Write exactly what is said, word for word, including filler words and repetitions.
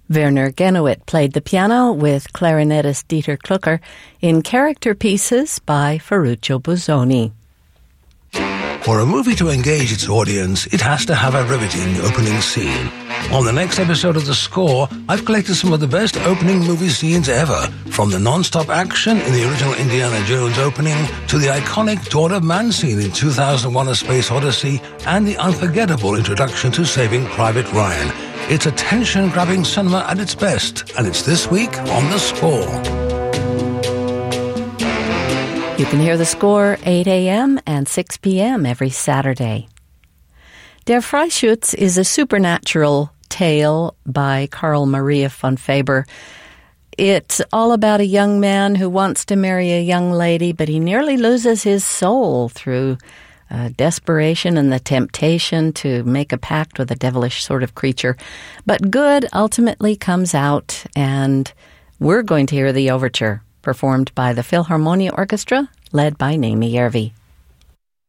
Werner Genowit played the piano with clarinetist Dieter Klucker in Character Pieces by Ferruccio Busoni. For a movie to engage its audience, it has to have a riveting opening scene. On the next episode of The Score, I've collected some of the best opening movie scenes ever, from the non-stop action in the original Indiana Jones opening to the iconic Dawn of Man scene in two thousand one: A Space Odyssey and the unforgettable introduction to Saving Private Ryan. It's attention-grabbing cinema at its best, and it's this week on The Score. You can hear The Score eight a.m. and six p.m. every Saturday. Der Freischütz is a supernatural tale by Karl Maria von Faber. It's all about a young man who wants to marry a young lady, but he nearly loses his soul through uh, desperation and the temptation to make a pact with a devilish sort of creature. But good ultimately comes out, and we're going to hear the overture, performed by the Philharmonia Orchestra, led by Naomi Järvi.